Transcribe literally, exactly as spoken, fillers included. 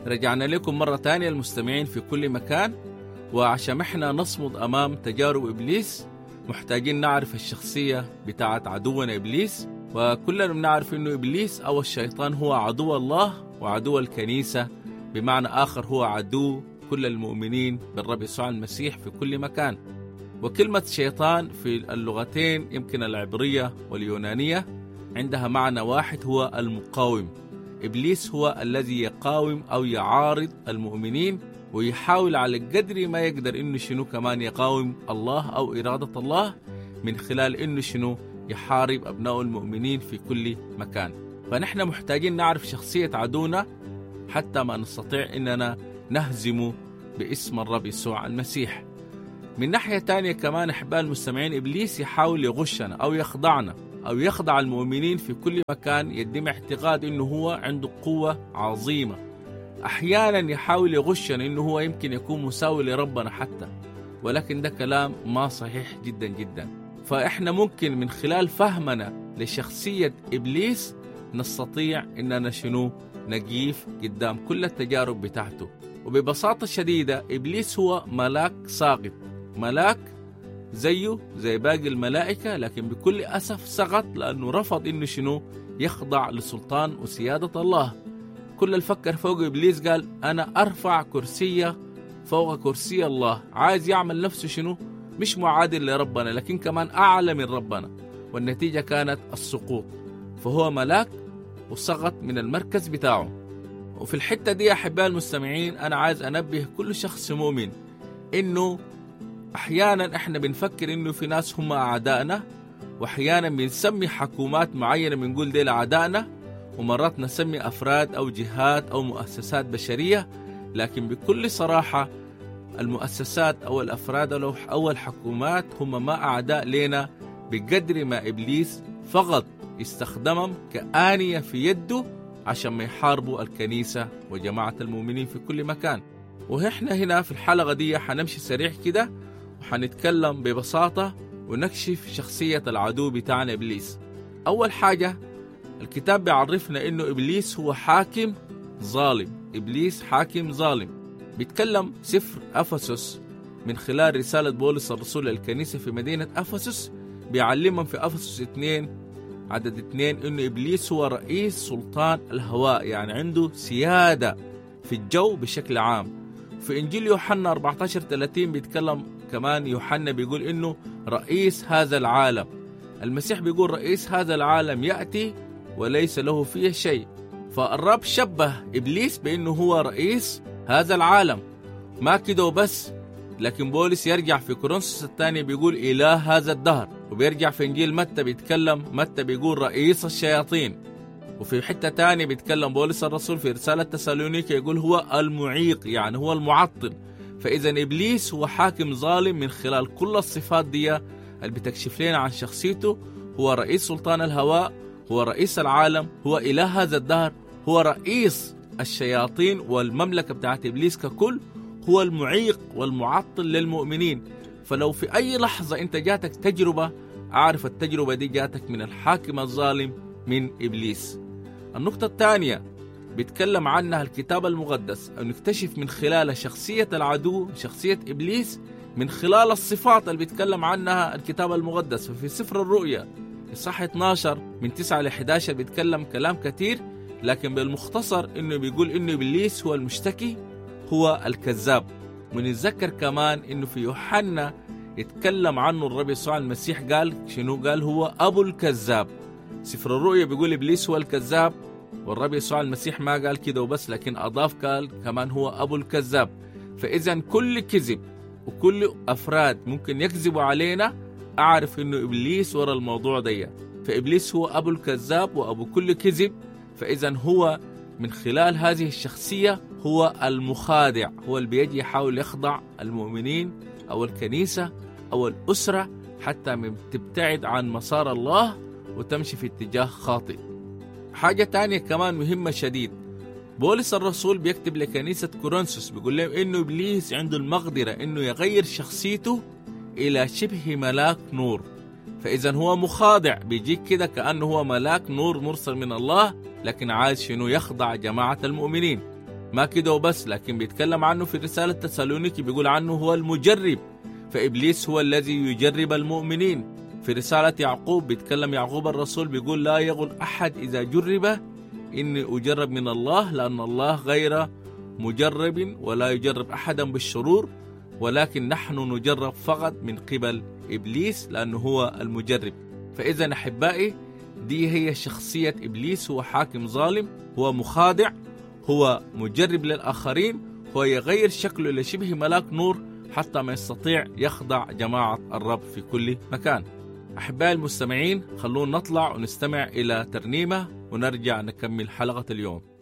رجعنا لكم مرة تانية المستمعين في كل مكان، وعشان احنا نصمد أمام تجارب إبليس محتاجين نعرف الشخصية بتاعت عدونا إبليس. وكلنا بنعرف إنه إبليس أو الشيطان هو عدو الله وعدو الكنيسة، بمعنى آخر هو عدو كل المؤمنين بالرب يسوع المسيح في كل مكان. وكلمة شيطان في اللغتين يمكن العبرية واليونانية عندها معنى واحد، هو المقاوم. إبليس هو الذي يقاوم أو يعارض المؤمنين ويحاول على قدر ما يقدر إنه شنو كمان يقاوم الله أو إرادة الله، من خلال إنه شنو يحارب أبناء المؤمنين في كل مكان. فنحن محتاجين نعرف شخصية عدونا حتى ما نستطيع إننا نهزمه باسم الرب يسوع المسيح. من ناحية تانية كمان أحباء المستمعين، إبليس يحاول يغشنا أو يخضعنا أو يخضع المؤمنين في كل مكان، يدم اعتقاد إنه هو عنده قوة عظيمة. أحيانا يحاول يغشنا إنه هو يمكن يكون مساوي لربنا حتى، ولكن ده كلام ما صحيح جدا جدا. فإحنا ممكن من خلال فهمنا لشخصية إبليس نستطيع إننا شنو نقيف قدام كل التجارب بتاعته. وببساطة شديدة إبليس هو ملاك ساقط، ملاك زيه زي باقي الملائكة، لكن بكل أسف سقط لأنه رفض إنه شنو يخضع لسلطان وسيادة الله. كل الفكر فوق إبليس قال أنا أرفع كرسية فوق كرسي الله، عايز يعمل نفسه شنو مش معادل لربنا لكن كمان أعلى من ربنا، والنتيجة كانت السقوط. فهو ملاك وسقط من المركز بتاعه. وفي الحتة دي يا أحباء المستمعين أنا عايز أنبه كل شخص مؤمن إنه أحيانا إحنا بنفكر إنه في ناس هم أعدائنا، وأحيانا بنسمي حكومات معينة بنقول دي أعدائنا، ومرات نسمي أفراد أو جهات أو مؤسسات بشرية. لكن بكل صراحة المؤسسات أو الأفراد أو الحكومات هم ما أعداء لنا بقدر ما إبليس فقط استخدمهم كآنية في يده عشان ما يحاربوا الكنيسة وجماعة المؤمنين في كل مكان. وإحنا هنا في الحلقة دي حنمشي سريع كده وحنتكلم ببساطة ونكشف شخصية العدو بتاعنا إبليس. أول حاجة الكتاب بيعرفنا إنه إبليس هو حاكم ظالم. إبليس حاكم ظالم. بيتكلم سفر أفسس من خلال رسالة بولس الرسول للكنيسة في مدينة أفسس، بيعلمهم في أفسس اثنين عدد اثنين إنه إبليس هو رئيس سلطان الهواء، يعني عنده سيادة في الجو بشكل عام. في إنجيل يوحنا أربعة عشر ثلاثين بيتكلم كمان يوحنا بيقول إنه رئيس هذا العالم. المسيح بيقول رئيس هذا العالم يأتي وليس له فيه شيء. فالرب شبه إبليس بأنه هو رئيس هذا العالم. ما كده وبس، لكن بولس يرجع في كورنثوس الثاني بيقول إله هذا الدهر، وبيرجع في إنجيل متى بيتكلم متى بيقول رئيس الشياطين، وفي حتة تاني بيتكلم بولس الرسول في رسالة تسالونيكا يقول هو المعيق، يعني هو المعطل. فإذا إبليس هو حاكم ظالم من خلال كل الصفات دي اللي بتكشف لنا عن شخصيته. هو رئيس سلطان الهواء، هو رئيس العالم، هو إله هذا الدهر، هو رئيس الشياطين والمملكة بتاعت إبليس ككل، هو المعيق والمعطل للمؤمنين. فلو في أي لحظة أنت جاتك تجربة، أعرف التجربة دي جاتك من الحاكم الظالم من إبليس. النقطة الثانية بيتكلم عنها الكتاب المقدس أو نكتشف من خلال شخصية العدو، شخصية إبليس، من خلال الصفات اللي بيتكلم عنها الكتاب المقدس. ففي سفر الرؤيا الصح اثنا عشر من تسعة إلى أحد عشر بيتكلم كلام كتير، لكن بالمختصر إنه بيقول إنه إبليس هو المشتكي، هو الكذاب. ونتذكر كمان إنه في يوحنا يتكلم عنه الرب يسوع المسيح قال شنو؟ قال هو أبو الكذاب. سفر الرؤيا بيقول إبليس هو الكذاب، والرب يسوع المسيح ما قال كده وبس، لكن أضاف قال كمان هو أبو الكذاب. فإذا كل كذب وكل أفراد ممكن يكذبوا علينا، أعرف إنه إبليس ورا الموضوع ده. فإبليس هو أبو الكذاب وأبو كل كذب. فإذا هو من خلال هذه الشخصية هو المخادع، هو اللي بيجي يحاول يخضع المؤمنين أو الكنيسة أو الأسرة حتى تبتعد عن مسار الله وتمشي في اتجاه خاطئ. حاجة تانية كمان مهمة شديد، بولس الرسول بيكتب لكنيسة كورنثوس بيقول لهم إنه إبليس عنده المقدرة إنه يغير شخصيته إلى شبه ملاك نور. فإذا هو مخادع، بيجيك كده كأنه هو ملاك نور مرسل من الله، لكن عايز شنو؟ يخضع جماعة المؤمنين. ما كده وبس، لكن بيتكلم عنه في رسالة تسالونيكي بيقول عنه هو المجرب، فإبليس هو الذي يجرب المؤمنين. في رسالة يعقوب بيتكلم يعقوب الرسول بيقول لا يقول أحد إذا جرب إني أجرب من الله، لأن الله غير مجرب ولا يجرب أحدا بالشرور، ولكن نحن نجرب فقط من قبل إبليس لأنه هو المجرب. فإذا أحبائي دي هي شخصية إبليس، هو حاكم ظالم، هو مخادع، هو مجرب للآخرين، هو يغير شكله لشبه ملاك نور حتى ما يستطيع يخضع جماعة الرب في كل مكان. أحبائي المستمعين، خلونا نطلع ونستمع إلى ترنيمة ونرجع نكمل حلقة اليوم.